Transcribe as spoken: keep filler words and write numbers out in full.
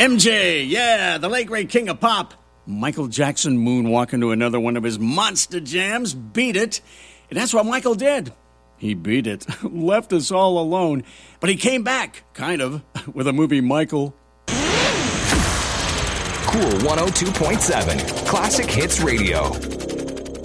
M J, yeah, the late great king of pop. Michael Jackson moonwalking to another one of his monster jams, Beat It. And that's what Michael did. He beat it, left us all alone. But he came back, kind of, with a movie Michael. Cool one oh two point seven, Classic Hits Radio.